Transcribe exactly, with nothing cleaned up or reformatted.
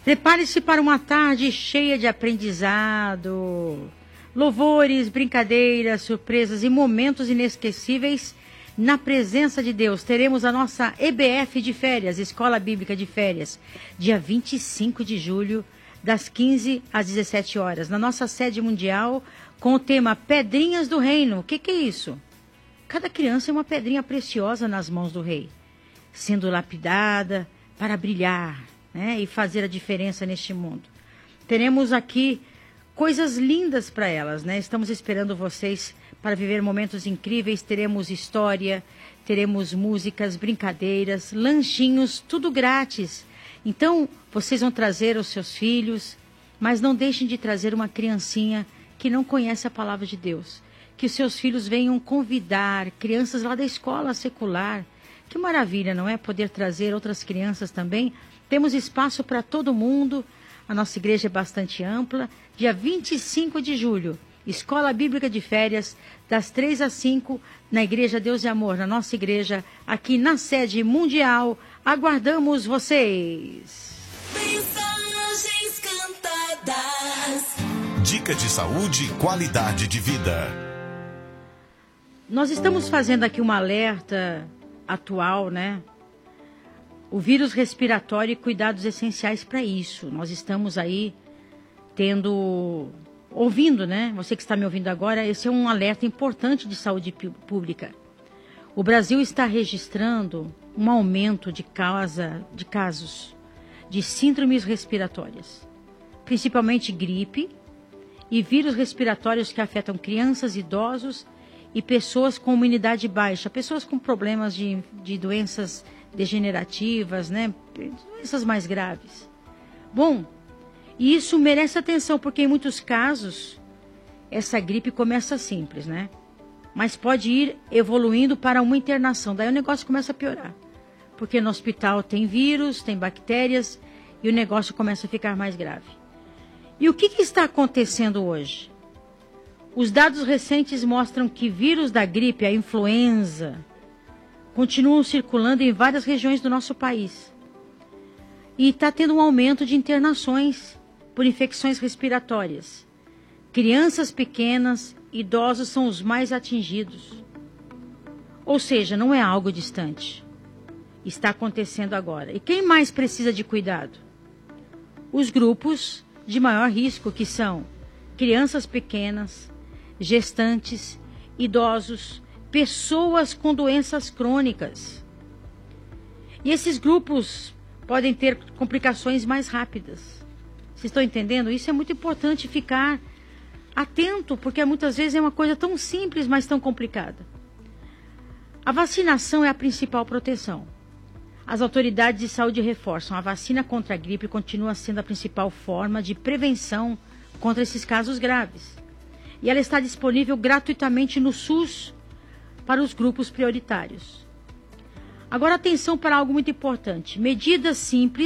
Prepare-se para uma tarde cheia de aprendizado, louvores, brincadeiras, surpresas e momentos inesquecíveis na presença de Deus. Teremos a nossa E B F de férias, Escola Bíblica de Férias, dia vinte e cinco de julho, das quinze às dezessete horas, na nossa sede mundial, com o tema Pedrinhas do Reino. O que, que é isso? Cada criança é uma pedrinha preciosa nas mãos do Rei, sendo lapidada para brilhar, né, e fazer a diferença neste mundo. Teremos aqui coisas lindas para elas, né? Estamos esperando vocês para viver momentos incríveis. Teremos história, teremos músicas, brincadeiras, lanchinhos, tudo grátis. Então, vocês vão trazer os seus filhos, mas não deixem de trazer uma criancinha que não conhece a palavra de Deus. Que os seus filhos venham convidar crianças lá da escola secular. Que maravilha, não é? Poder trazer outras crianças também. Temos espaço para todo mundo. A nossa igreja é bastante ampla. Dia vinte e cinco de julho, Escola Bíblica de Férias, das três às cinco, na Igreja Deus e Amor, na nossa igreja, aqui na sede mundial. Aguardamos vocês! Mensagens cantadas. Dica de saúde e qualidade de vida. Nós estamos fazendo aqui um alerta atual, né? O vírus respiratório e cuidados essenciais para isso. Nós estamos aí tendo, ouvindo, né? Você que está me ouvindo agora, esse é um alerta importante de saúde pública. O Brasil está registrando um aumento de, causa, de casos de síndromes respiratórias, principalmente gripe e vírus respiratórios que afetam crianças, idosos e pessoas com imunidade baixa, pessoas com problemas de, de doenças degenerativas, né? Doenças mais graves. Bom, e isso merece atenção, porque em muitos casos essa gripe começa simples, né? Mas pode ir evoluindo para uma internação, daí o negócio começa a piorar. Porque no hospital tem vírus, tem bactérias e o negócio começa a ficar mais grave. E o que, que está acontecendo hoje? Os dados recentes mostram que vírus da gripe, a influenza, continuam circulando em várias regiões do nosso país. E está tendo um aumento de internações por infecções respiratórias. Crianças pequenas, idosos são os mais atingidos. Ou seja, não é algo distante. Está acontecendo agora. E quem mais precisa de cuidado? Os grupos de maior risco, que são crianças pequenas, gestantes, idosos, pessoas com doenças crônicas. E esses grupos podem ter complicações mais rápidas. Vocês estão entendendo? Isso é muito importante ficar atento, porque muitas vezes é uma coisa tão simples, mas tão complicada. A vacinação é a principal proteção. As autoridades de saúde reforçam: a vacina contra a gripe continua sendo a principal forma de prevenção contra esses casos graves. E ela está disponível gratuitamente no SUS para os grupos prioritários. Agora, atenção para algo muito importante. Medidas simples